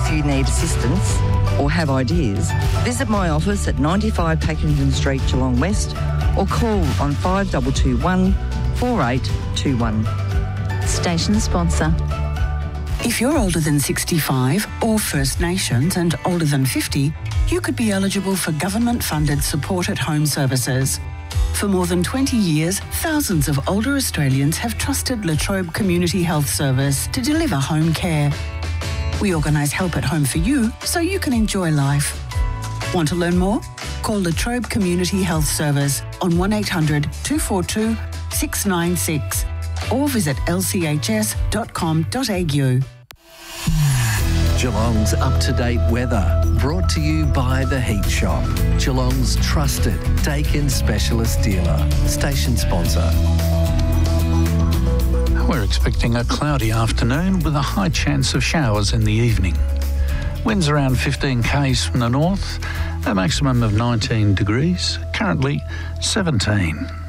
If you need assistance or have ideas, visit my office at 95 Packington Street, Geelong West, or call on 5221 4821. Station sponsor. If you're older than 65 or First Nations and older than 50, you could be eligible for government-funded support at home services. For more than 20 years, thousands of older Australians have trusted La Trobe Community Health Service to deliver home care. We organise help at home for you so you can enjoy life. Want to learn more? Call La Trobe Community Health Service on 1800 242 696 or visit lchs.com.au. Geelong's up-to-date weather, brought to you by The Heat Shop, Geelong's trusted Dakin specialist dealer. Station sponsor. We're expecting a cloudy afternoon with a high chance of showers in the evening. Winds around 15 k's from the north, a maximum of 19 degrees, currently 17.